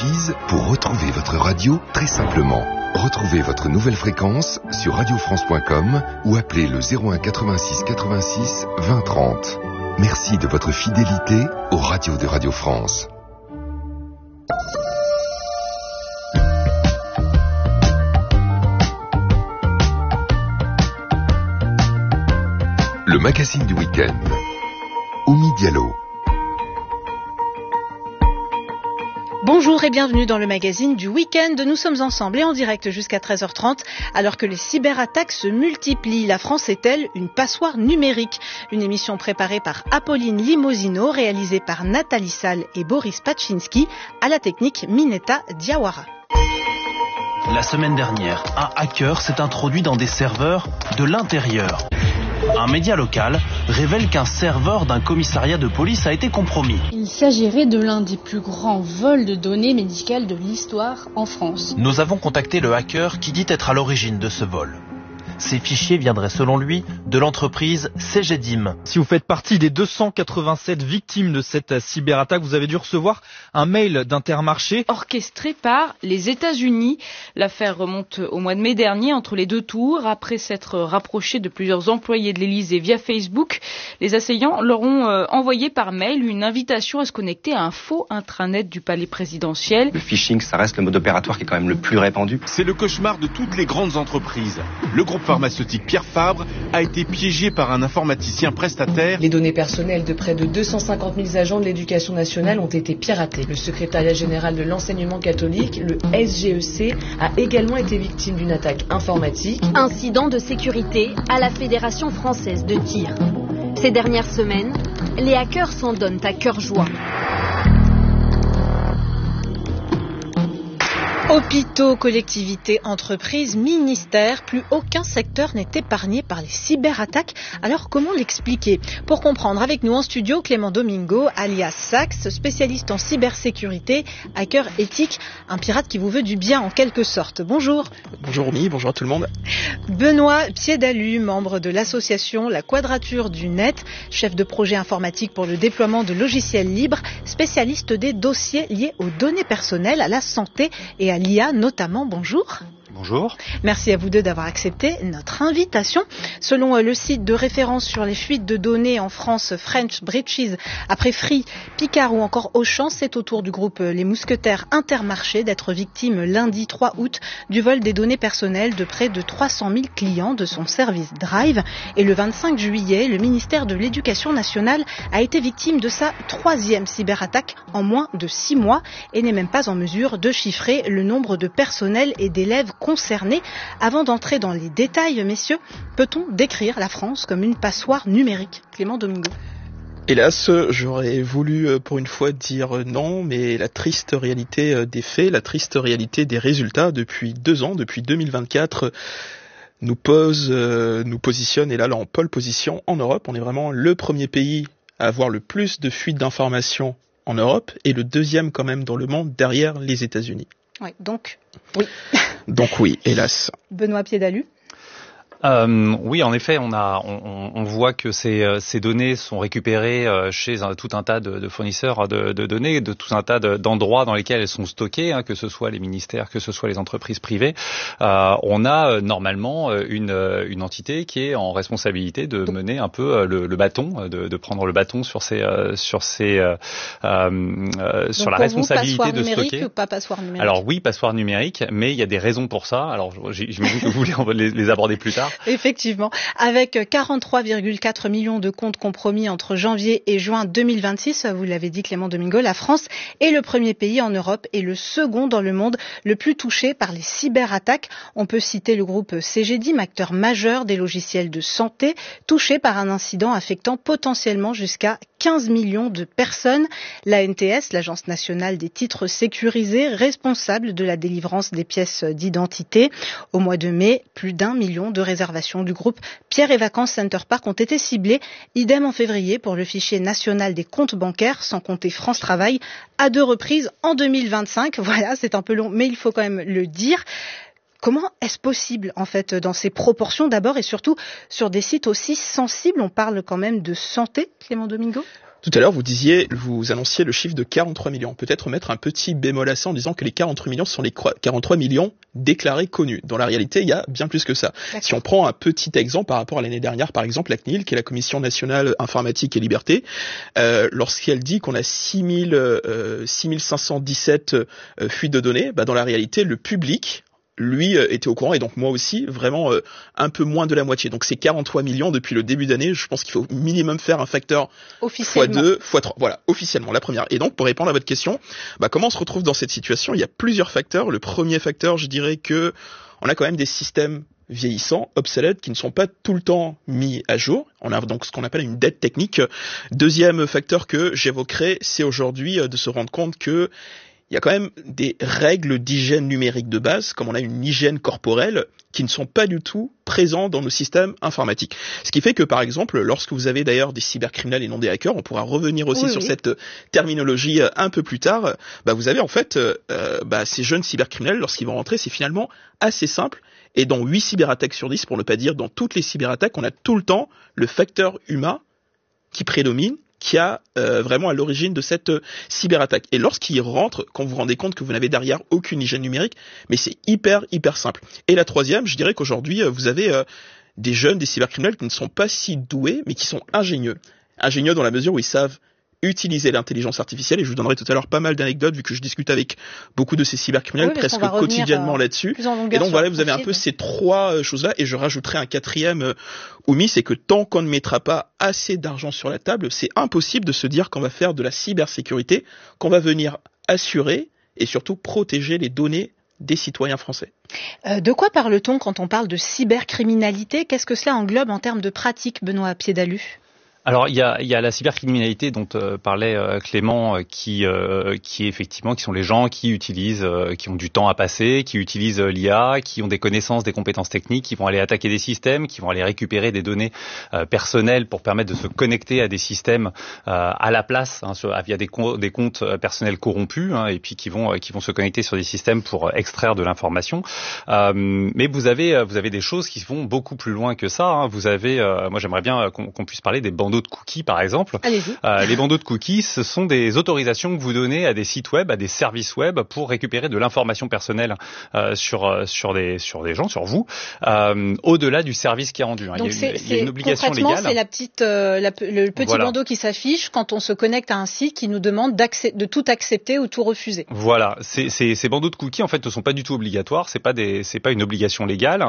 Freechies pour retrouver votre radio très simplement. Retrouvez votre nouvelle fréquence sur radiofrance.com ou appelez le 01 86 86 20 30. Merci de votre fidélité aux radios de Radio France. Le magazine du week-end. Oumi Diallo. Bonjour et bienvenue dans le magazine du week-end. Nous sommes ensemble et en direct jusqu'à 13h30 alors que les cyberattaques se multiplient. La France est-elle une passoire numérique ? Une émission préparée par Apolline Limosino, réalisée par Nathalie Salle et Boris Pachinski, à la technique Mineta Diawara. La semaine dernière, un hacker s'est introduit dans des serveurs de l'intérieur. Un média local révèle qu'un serveur d'un commissariat de police a été compromis. Il s'agirait de l'un des plus grands vols de données médicales de l'histoire en France. Nous avons contacté le hacker qui dit être à l'origine de ce vol. Ces fichiers viendraient selon lui de l'entreprise Cegedim. Si vous faites partie des 287 victimes de cette cyberattaque, vous avez dû recevoir un mail d'Intermarché. Orchestré par les États-Unis. L'affaire remonte au mois de mai dernier entre les deux tours. Après s'être rapproché de plusieurs employés de l'Élysée via Facebook, les assaillants leur ont envoyé par mail une invitation à se connecter à un faux intranet du palais présidentiel. Le phishing, ça reste le mode opératoire qui est quand même le plus répandu. C'est le cauchemar de toutes les grandes entreprises. Le groupe pharmaceutique Pierre Fabre a été piégé par un informaticien prestataire. Les données personnelles de près de 250 000 agents de l'éducation nationale ont été piratées. Le secrétariat général de l'enseignement catholique, le SGEC, a également été victime d'une attaque informatique. Incident de sécurité à la Fédération française de tir. Ces dernières semaines, les hackers s'en donnent à cœur joie. Hôpitaux, collectivités, entreprises, ministères, plus aucun secteur n'est épargné par les cyberattaques. Alors comment l'expliquer ? Pour comprendre, avec nous en studio, Clément Domingo, alias Sax, spécialiste en cybersécurité, hacker éthique, un pirate qui vous veut du bien en quelque sorte. Bonjour. Bonjour Oumi, bonjour à tout le monde. Benoît Piédalu, membre de l'association La Quadrature du Net, chef de projet informatique pour le déploiement de logiciels libres, spécialiste des dossiers liés aux données personnelles, à la santé et à l'IA notamment. Bonjour. Bonjour. Merci à vous deux d'avoir accepté notre invitation. Selon le site de référence sur les fuites de données en France, French Breaches, après Free, Picard ou encore Auchan, c'est au tour du groupe Les Mousquetaires Intermarché d'être victime lundi 3 août du vol des données personnelles de près de 300 000 clients de son service Drive. Et le 25 juillet, le ministère de l'Éducation nationale a été victime de sa 3e cyberattaque en moins de 6 mois et n'est même pas en mesure de chiffrer le nombre de personnels et d'élèves concernés. Avant d'entrer dans les détails, messieurs, peut-on décrire la France comme une passoire numérique ? Clément Domingo. Hélas, j'aurais voulu pour une fois dire non, mais la triste réalité des faits, la triste réalité des résultats depuis 2 ans, depuis 2024, nous positionne, et là en pole position en Europe. On est vraiment le premier pays à avoir le plus de fuites d'informations en Europe et le 2e quand même dans le monde derrière les États-Unis. Oui, donc oui. Donc oui, hélas. Benoît Piédalu. Oui, en effet, on voit que ces données sont récupérées chez tout un tas de fournisseurs de données, de tout un tas d'endroits dans lesquels elles sont stockées, que ce soit les ministères, que ce soit les entreprises privées. On a normalement une entité qui est en responsabilité de mener un peu le bâton, de prendre le bâton sur la responsabilité de stocker. Ou pas passoire numérique ? Alors oui, passoire numérique, mais il y a des raisons pour ça. Alors j'imagine que vous voulez les aborder plus tard. Effectivement, avec 43,4 millions de comptes compromis entre janvier et juin 2026, vous l'avez dit Clément Domingo, la France est le premier pays en Europe et le second dans le monde le plus touché par les cyberattaques. On peut citer le groupe Cegedim, acteur majeur des logiciels de santé, touché par un incident affectant potentiellement jusqu'à 15 millions de personnes. L'ANTS, l'Agence nationale des titres sécurisés, responsable de la délivrance des pièces d'identité. Au mois de mai, plus d'1 million de réservations du groupe Pierre et Vacances Center Park ont été ciblées. Idem en février pour le fichier national des comptes bancaires, sans compter France Travail, à 2 reprises en 2025. Voilà, c'est un peu long, mais il faut quand même le dire. Comment est-ce possible, en fait, dans ces proportions d'abord et surtout sur des sites aussi sensibles ? On parle quand même de santé, Clément Domingo ? Tout à l'heure, vous annonciez le chiffre de 43 millions. Peut-être mettre un petit bémol à ça en disant que les 43 millions sont les 43 millions déclarés connus. Dans la réalité, il y a bien plus que ça. D'accord. Si on prend un petit exemple par rapport à l'année dernière, par exemple, la CNIL, qui est la Commission nationale informatique et liberté, lorsqu'elle dit qu'on a 6517 fuites de données, dans la réalité, le public, lui, était au courant, et donc moi aussi, vraiment un peu moins de la moitié. Donc c'est 43 millions depuis le début d'année. Je pense qu'il faut minimum faire un facteur x2, x3. Voilà, officiellement, la première. Et donc, pour répondre à votre question, comment on se retrouve dans cette situation? Il y a plusieurs facteurs. Le premier facteur, je dirais que on a quand même des systèmes vieillissants, obsolètes, qui ne sont pas tout le temps mis à jour. On a donc ce qu'on appelle une dette technique. Deuxième facteur que j'évoquerai, c'est aujourd'hui de se rendre compte que il y a quand même des règles d'hygiène numérique de base, comme on a une hygiène corporelle, qui ne sont pas du tout présents dans nos systèmes informatiques. Ce qui fait que, par exemple, lorsque vous avez d'ailleurs des cybercriminels et non des hackers, on pourra revenir aussi sur cette terminologie un peu plus tard, vous avez en fait ces jeunes cybercriminels, lorsqu'ils vont rentrer, c'est finalement assez simple. Et dans 8 cyberattaques sur 10, pour ne pas dire dans toutes les cyberattaques, on a tout le temps le facteur humain qui prédomine, qui a vraiment à l'origine de cette cyberattaque. Et lorsqu'il rentre, quand vous vous rendez compte que vous n'avez derrière aucune hygiène numérique, mais c'est hyper simple. Et la troisième, je dirais qu'aujourd'hui, vous avez des jeunes, des cybercriminels qui ne sont pas si doués, mais qui sont ingénieux. Ingénieux dans la mesure où ils savent utiliser l'intelligence artificielle, et je vous donnerai tout à l'heure pas mal d'anecdotes vu que je discute avec beaucoup de ces cybercriminels presque quotidiennement là-dessus. Et donc voilà, vous avez un peu ces trois choses-là, et je rajouterai un quatrième omis, c'est que tant qu'on ne mettra pas assez d'argent sur la table, c'est impossible de se dire qu'on va faire de la cybersécurité, qu'on va venir assurer et surtout protéger les données des citoyens français. De quoi parle-t-on quand on parle de cybercriminalité? Qu'est-ce que cela englobe en termes de pratique, Benoît Piédalu? Alors il y a la cybercriminalité dont parlait Clément, qui effectivement, qui sont les gens qui utilisent, qui ont du temps à passer, qui utilisent l'IA, qui ont des connaissances, des compétences techniques, qui vont aller attaquer des systèmes, qui vont aller récupérer des données personnelles pour permettre de se connecter à des systèmes à la place, via des comptes personnels corrompus, et puis qui vont se connecter sur des systèmes pour extraire de l'information. Mais vous avez des choses qui vont beaucoup plus loin que ça. Vous avez, moi j'aimerais bien qu'on puisse parler des bandeaux de cookies, par exemple. Les bandeaux de cookies, ce sont des autorisations que vous donnez à des sites web, à des services web pour récupérer de l'information personnelle sur des gens, sur vous, au-delà du service qui est rendu. Donc il y a une obligation légale. C'est le petit bandeau qui s'affiche quand on se connecte à un site qui nous demande de tout accepter ou tout refuser. Voilà, ces bandeaux de cookies en fait ne sont pas du tout obligatoires. C'est pas une obligation légale.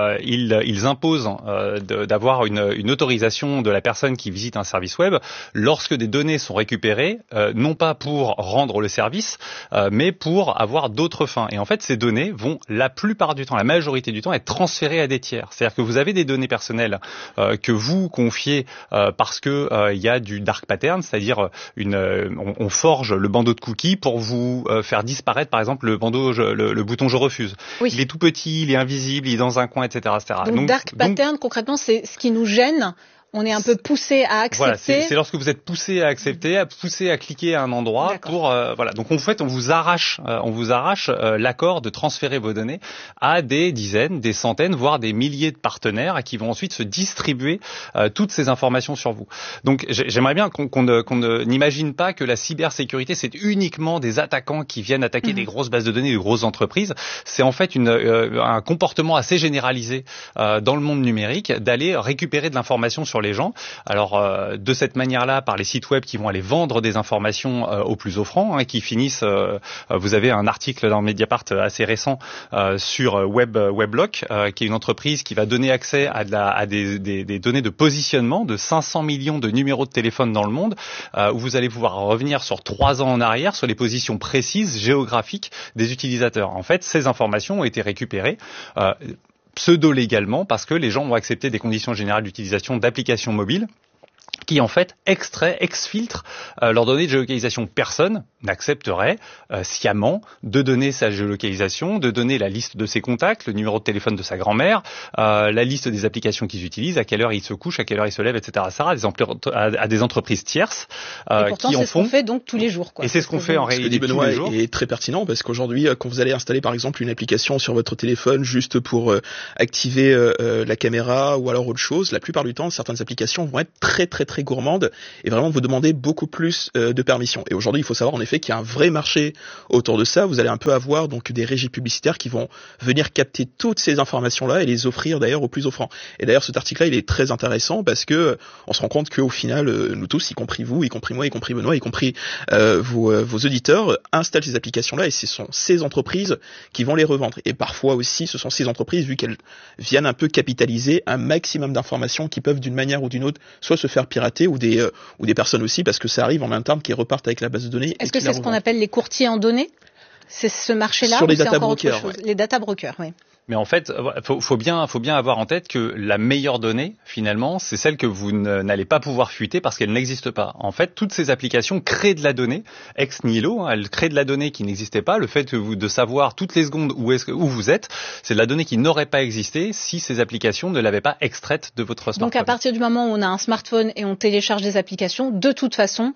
Ils imposent d'avoir une autorisation de la personne qui visite un service web lorsque des données sont récupérées, non pas pour rendre le service, mais pour avoir d'autres fins. Et en fait, ces données vont la plupart du temps, la majorité du temps, être transférées à des tiers. C'est-à-dire que vous avez des données personnelles que vous confiez parce que il y a du dark pattern, c'est-à-dire on forge le bandeau de cookies pour vous faire disparaître, par exemple, le bouton je refuse. Oui. Il est tout petit, il est invisible, il est dans un coin, etc., etc. Donc dark pattern, concrètement, c'est ce qui nous gêne. On est un peu poussé à accepter. Voilà, c'est lorsque vous êtes poussé à accepter, poussé à cliquer à un endroit. D'accord. Pour Donc en fait, on vous arrache l'accord de transférer vos données à des dizaines, des centaines, voire des milliers de partenaires qui vont ensuite se distribuer toutes ces informations sur vous. Donc j'aimerais bien qu'on n'imagine pas que la cybersécurité c'est uniquement des attaquants qui viennent attaquer des grosses bases de données, de grosses entreprises. C'est en fait un comportement assez généralisé dans le monde numérique d'aller récupérer de l'information sur les gens. Alors de cette manière-là, par les sites web qui vont aller vendre des informations aux plus offrants, qui finissent. Vous avez un article dans Mediapart assez récent sur Weblock, qui est une entreprise qui va donner accès à des données de positionnement de 500 millions de numéros de téléphone dans le monde, où vous allez pouvoir revenir sur 3 ans en arrière sur les positions précises géographiques des utilisateurs. En fait, ces informations ont été récupérées pseudo-légalement parce que les gens ont accepté des conditions générales d'utilisation d'applications mobiles qui en fait exfiltrent leurs données de géolocalisation personne n'accepterait sciemment de donner sa géolocalisation, de donner la liste de ses contacts, le numéro de téléphone de sa grand-mère, la liste des applications qu'ils utilisent, à quelle heure ils se couchent, à quelle heure ils se lèvent, etc. Ça à des entreprises tierces et pourtant, qui en font. C'est ce qu'on fait donc tous les jours. Quoi. Et c'est ce qu'on fait en réalité tous les jours. Est très pertinent parce qu'aujourd'hui, quand vous allez installer par exemple une application sur votre téléphone juste pour activer la caméra ou alors autre chose, la plupart du temps, certaines applications vont être très très très gourmandes et vraiment vous demander beaucoup plus de permissions. Et aujourd'hui, il faut savoir en effet qu'il y a un vrai marché autour de ça. Vous allez un peu avoir donc des régies publicitaires qui vont venir capter toutes ces informations-là et les offrir d'ailleurs aux plus offrants. Et d'ailleurs, cet article-là, il est très intéressant parce que on se rend compte qu'au final, nous tous, y compris vous, y compris moi, y compris Benoît, y compris vos auditeurs, installent ces applications-là et ce sont ces entreprises qui vont les revendre. Et parfois aussi, ce sont ces entreprises, vu qu'elles viennent un peu capitaliser un maximum d'informations qui peuvent d'une manière ou d'une autre soit se faire pirater ou des personnes aussi, parce que ça arrive en interne qui repartent avec la base de données. Est-ce que c'est ce qu'on appelle les courtiers en données? C'est ce marché-là? Sur les data data brokers. Ouais. Les data brokers, oui. Mais en fait, faut bien avoir en tête que la meilleure donnée, finalement, c'est celle que vous n'allez pas pouvoir fuiter parce qu'elle n'existe pas. En fait, toutes ces applications créent de la donnée ex nihilo. Elles créent de la donnée qui n'existait pas. Le fait de savoir toutes les secondes où vous êtes, c'est de la donnée qui n'aurait pas existé si ces applications ne l'avaient pas extraite de votre smartphone. Donc à partir du moment où on a un smartphone et on télécharge des applications, de toute façon,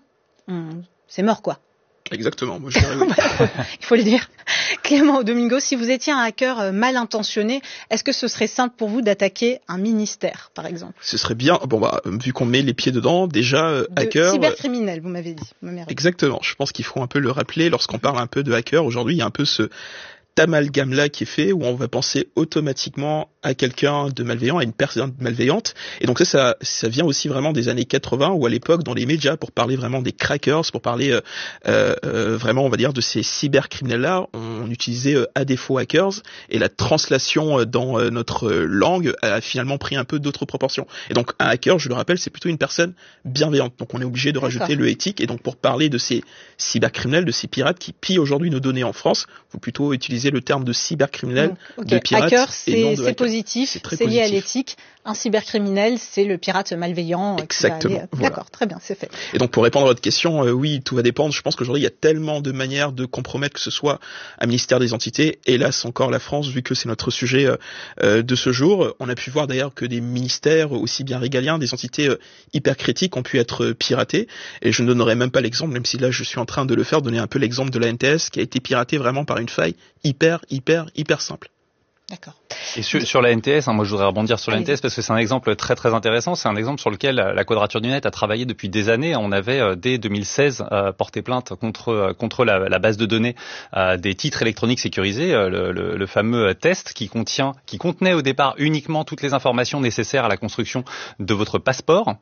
c'est mort, quoi. Exactement, moi je dirais oui. Il faut le dire. Clément Domingo, si vous étiez un hacker mal intentionné, est-ce que ce serait simple pour vous d'attaquer un ministère, par exemple? Ce serait bien, vu qu'on met les pieds dedans, déjà, hacker... Cybercriminel, vous m'avez dit. Exactement, je pense qu'il faut un peu le rappeler, lorsqu'on parle un peu de hacker, aujourd'hui il y a un peu ce amalgame-là qui est fait, où on va penser automatiquement à quelqu'un de malveillant, à une personne malveillante. Et donc ça vient aussi vraiment des années 80, où à l'époque, dans les médias, pour parler vraiment des crackers, pour parler vraiment, on va dire, de ces cybercriminels-là, on utilisait à défaut hackers, et la translation dans notre langue a finalement pris un peu d'autres proportions. Et donc un hacker, je le rappelle, c'est plutôt une personne bienveillante. Donc on est obligé de rajouter le éthique, et donc pour parler de ces cybercriminels, de ces pirates qui pillent aujourd'hui nos données en France, faut plutôt utiliser le terme de cybercriminel, de pirate. Hacker, c'est positif, c'est lié à l'éthique. Un cybercriminel, c'est le pirate malveillant. Exactement. Voilà. D'accord, très bien, c'est fait. Et donc pour répondre à votre question, oui, tout va dépendre. Je pense qu'aujourd'hui, il y a tellement de manières de compromettre, que ce soit un ministère des entités, hélas encore la France, vu que c'est notre sujet de ce jour. On a pu voir d'ailleurs que des ministères aussi bien régaliens, des entités hyper critiques ont pu être piratés. Et je ne donnerai même pas l'exemple, même si là je suis en train de le faire, donner un peu l'exemple de la NTS qui a été piratée vraiment par une faille hyper simple. D'accord. Et sur la NTS, moi je voudrais rebondir sur la NTS parce que c'est un exemple très très intéressant. C'est un exemple sur lequel la Quadrature du Net a travaillé depuis des années. On avait dès 2016 porté plainte contre la base de données des titres électroniques sécurisés, le fameux test qui contenait au départ uniquement toutes les informations nécessaires à la construction de votre passeport,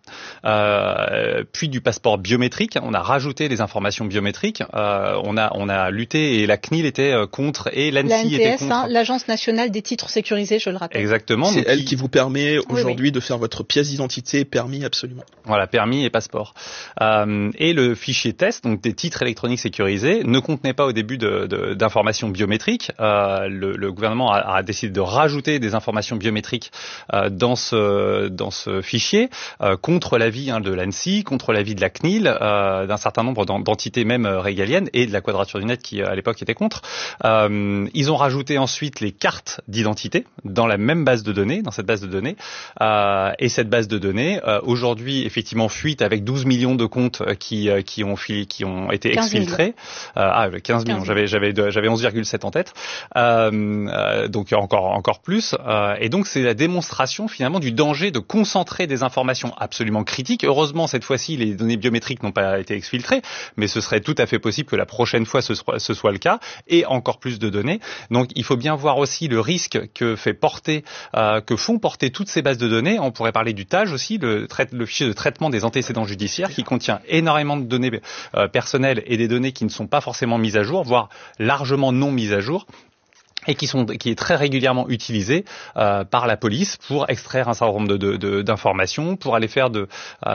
puis du passeport biométrique. On a rajouté des informations biométriques. On a lutté et la CNIL était contre et l'ANSSI était contre. L'Agence nationale des titres sécurisés, je le rappelle. Exactement. C'est elle qui vous permet aujourd'hui de faire votre pièce d'identité, permis absolument. Voilà, permis et passeport. Et le fichier test, donc des titres électroniques sécurisés, ne contenait pas au début d'informations biométriques. Le gouvernement a décidé de rajouter des informations biométriques dans ce fichier, contre l'avis de l'ANSSI, contre l'avis de la CNIL, d'un certain nombre d'entités même régaliennes et de la Quadrature du Net qui à l'époque était contre. Ils ont rajouté ensuite les cartes d'identité dans la même base de données, dans cette base de données. Et cette base de données, aujourd'hui, effectivement, fuite avec 12 millions de comptes qui ont été exfiltrés. 15 millions. J'avais 11,7 en tête. Donc encore plus. Et donc c'est la démonstration finalement du danger de concentrer des informations absolument critiques. Heureusement, cette fois-ci, les données biométriques n'ont pas été exfiltrées, mais ce serait tout à fait possible que la prochaine fois ce soit le cas, et encore plus de données. Donc il faut bien voir aussi le risque que font porter toutes ces bases de données. On pourrait parler du TAJ aussi, le fichier de traitement des antécédents judiciaires, qui contient énormément de données personnelles et des données qui ne sont pas forcément mises à jour, voire largement non mises à jour. et qui est très régulièrement utilisé par la police pour extraire un certain nombre d'informations, pour aller faire de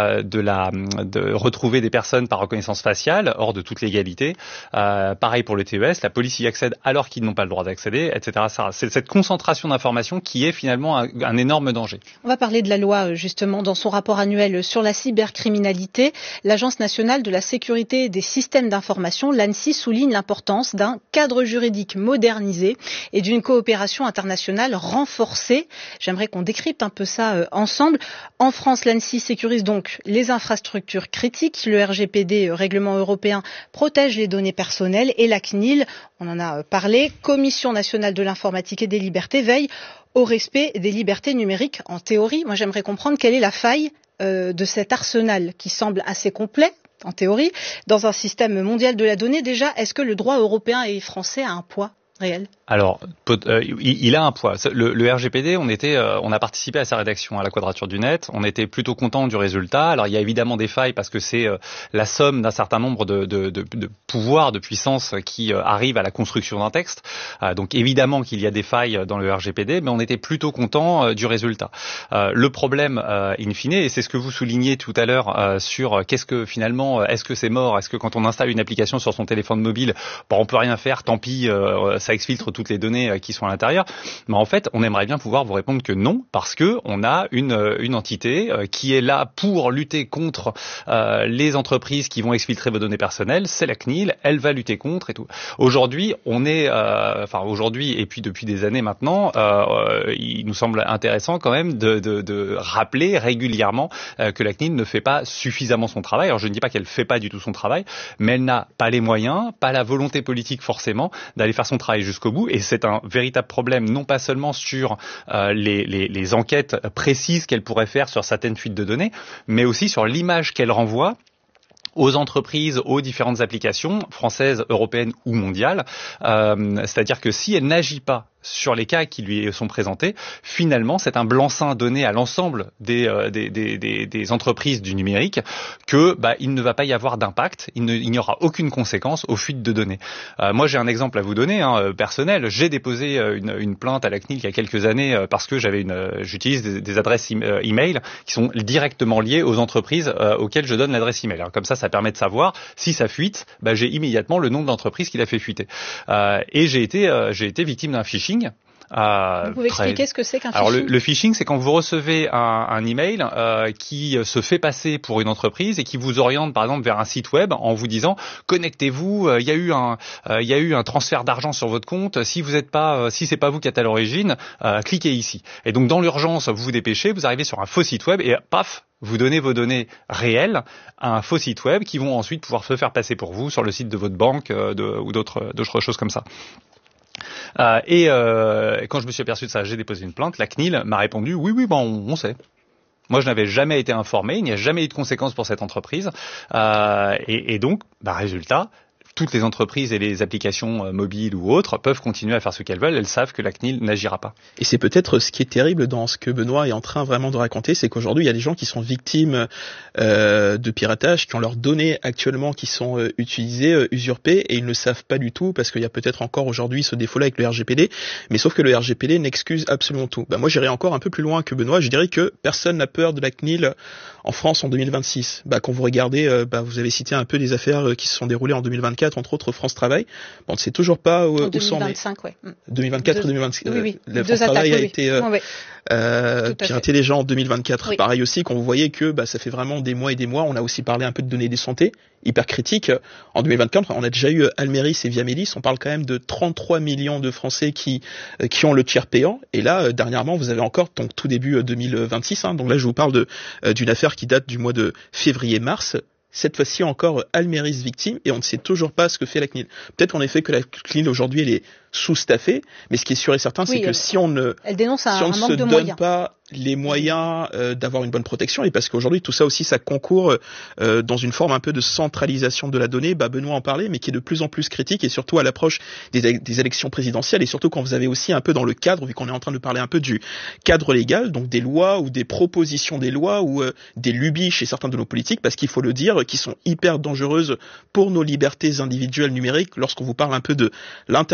retrouver des personnes par reconnaissance faciale hors de toute légalité. Pareil pour le TES, la police y accède alors qu'ils n'ont pas le droit d'accéder, etc. C'est cette concentration d'informations qui est finalement un énorme danger. On va parler de la loi justement. Dans son rapport annuel sur la cybercriminalité, l'Agence nationale de la sécurité des systèmes d'information, l'ANSSI, souligne l'importance d'un cadre juridique modernisé et d'une coopération internationale renforcée. J'aimerais qu'on décrypte un peu ça ensemble. En France, l'ANSSI sécurise donc les infrastructures critiques. Le RGPD, règlement européen, protège les données personnelles et la CNIL, on en a parlé, Commission nationale de l'informatique et des libertés, veille au respect des libertés numériques en théorie. Moi, j'aimerais comprendre quelle est la faille de cet arsenal qui semble assez complet en théorie dans un système mondial de la donnée. Déjà, est-ce que le droit européen et français a un poids réel ? Alors, il a un poids. Le RGPD, on a participé à sa rédaction à la Quadrature du Net. On était plutôt content du résultat. Alors, il y a évidemment des failles parce que c'est la somme d'un certain nombre de pouvoirs, de puissances qui arrivent à la construction d'un texte. Donc, évidemment qu'il y a des failles dans le RGPD, mais on était plutôt content du résultat. Le problème, in fine, et c'est ce que vous soulignez tout à l'heure sur qu'est-ce que finalement, est-ce que c'est mort ? Est-ce que quand on installe une application sur son téléphone mobile, on peut rien faire, tant pis, ça exfiltre toutes les données qui sont à l'intérieur. Mais en fait, on aimerait bien pouvoir vous répondre que non, parce que on a une entité qui est là pour lutter contre les entreprises qui vont exfiltrer vos données personnelles. C'est la CNIL, elle va lutter contre et tout. Aujourd'hui, aujourd'hui et puis depuis des années maintenant, il nous semble intéressant quand même de rappeler régulièrement que la CNIL ne fait pas suffisamment son travail. Alors je ne dis pas qu'elle fait pas du tout son travail, mais elle n'a pas les moyens, pas la volonté politique forcément d'aller faire son travail jusqu'au bout, et c'est un véritable problème, non pas seulement sur les enquêtes précises qu'elle pourrait faire sur certaines fuites de données, mais aussi sur l'image qu'elle renvoie aux entreprises, aux différentes applications françaises, européennes ou mondiales. C'est-à-dire que si elle n'agit pas sur les cas qui lui sont présentés, finalement, c'est un blanc-seing donné à l'ensemble des entreprises du numérique que il ne va pas y avoir d'impact, il n'y aura aucune conséquence aux fuites de données. Moi, j'ai un exemple à vous donner, personnel. J'ai déposé une plainte à la CNIL il y a quelques années parce que j'utilise des adresses email qui sont directement liées aux entreprises auxquelles je donne l'adresse email. Alors, comme ça permet de savoir si ça fuite. J'ai immédiatement le nom de l'entreprise qui l'a fait fuiter. Et j'ai été victime d'un phishing. Vous pouvez expliquer ce que c'est qu'un phishing ? Alors le phishing, c'est quand vous recevez un email qui se fait passer pour une entreprise et qui vous oriente par exemple vers un site web en vous disant connectez-vous, il y a eu un transfert d'argent sur votre compte, si c'est pas vous qui êtes à l'origine, cliquez ici. Et donc dans l'urgence, vous vous dépêchez, vous arrivez sur un faux site web et paf, vous donnez vos données réelles à un faux site web qui vont ensuite pouvoir se faire passer pour vous sur le site de votre banque ou d'autres choses comme ça. Et quand je me suis aperçu de ça, j'ai déposé une plainte. La CNIL m'a répondu oui, on sait. Moi, je n'avais jamais été informé, il n'y a jamais eu de conséquences pour cette entreprise. Et donc, résultat, toutes les entreprises et les applications mobiles ou autres peuvent continuer à faire ce qu'elles veulent. Elles savent que la CNIL n'agira pas. Et c'est peut-être ce qui est terrible dans ce que Benoît est en train vraiment de raconter, c'est qu'aujourd'hui, il y a des gens qui sont victimes de piratage, qui ont leurs données actuellement qui sont utilisées, usurpées, et ils ne savent pas du tout, parce qu'il y a peut-être encore aujourd'hui ce défaut-là avec le RGPD, mais sauf que le RGPD n'excuse absolument tout. Moi, j'irais encore un peu plus loin que Benoît. Je dirais que personne n'a peur de la CNIL en France en 2026. Quand vous regardez, vous avez cité un peu des affaires qui se sont déroulées en 2024, entre autres France Travail. On ne sait toujours pas où sont. 2025, ouais. 2024 ou 2026. Oui. La France Travail a été piraté déjà en 2024. Oui. Pareil aussi, quand vous voyez que ça fait vraiment des mois et des mois, on a aussi parlé un peu de données de santé hyper critiques. En 2024, on a déjà eu Almeris et Viamélis. On parle quand même de 33 millions de Français qui ont le tiers payant. Et là, dernièrement, vous avez encore, donc tout début 2026. Donc là, je vous parle d'une affaire qui date du mois de février-mars. Cette fois-ci encore, Almeris victime, et on ne sait toujours pas ce que fait la CNIL. Peut-être en effet que la CNIL aujourd'hui, elle est sous-staffée, mais ce qui est sûr et certain, c'est que si on ne se donne pas les moyens d'avoir une bonne protection, et parce qu'aujourd'hui tout ça aussi ça concourt dans une forme un peu de centralisation de la donnée, Benoît en parlait, mais qui est de plus en plus critique, et surtout à l'approche des élections présidentielles, et surtout quand vous avez aussi un peu dans le cadre, vu qu'on est en train de parler un peu du cadre légal, donc des lois ou des propositions des lois ou des lubies chez certains de nos politiques, parce qu'il faut le dire, qui sont hyper dangereuses pour nos libertés individuelles numériques. Lorsqu'on vous parle un peu de l'interdiction des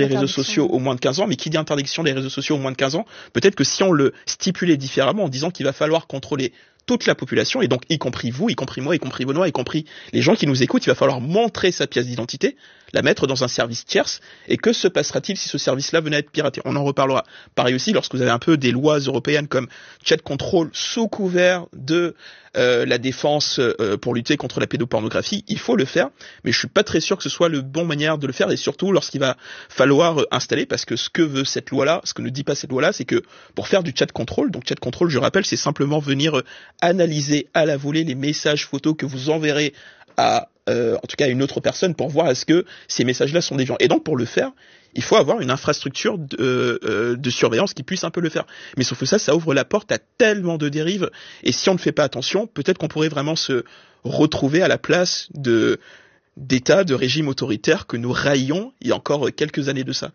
des réseaux sociaux aux moins de 15 ans, mais qui dit interdiction des réseaux sociaux aux moins de 15 ans, peut-être que si on le stipulait différemment en disant qu'il va falloir contrôler toute la population, et donc y compris vous, y compris moi, y compris Benoît, y compris les gens qui nous écoutent, il va falloir montrer sa pièce d'identité, la mettre dans un service tierce, et que se passera-t-il si ce service-là venait à être piraté? On en reparlera. Pareil aussi, lorsque vous avez un peu des lois européennes comme chat control sous couvert de la défense pour lutter contre la pédopornographie, il faut le faire, mais je suis pas très sûr que ce soit le bon manière de le faire, et surtout lorsqu'il va falloir installer, parce que ce que veut cette loi-là, ce que ne dit pas cette loi-là, c'est que pour faire du chat control, donc chat control, je rappelle, c'est simplement venir analyser à la volée les messages photos que vous enverrez à en tout cas à une autre personne pour voir est-ce que ces messages-là sont déviants. Et donc pour le faire, il faut avoir une infrastructure de surveillance qui puisse un peu le faire. Mais sauf que ça ouvre la porte à tellement de dérives. Et si on ne fait pas attention, peut-être qu'on pourrait vraiment se retrouver à la place d'États, de régimes autoritaires que nous raillions il y a encore quelques années de ça.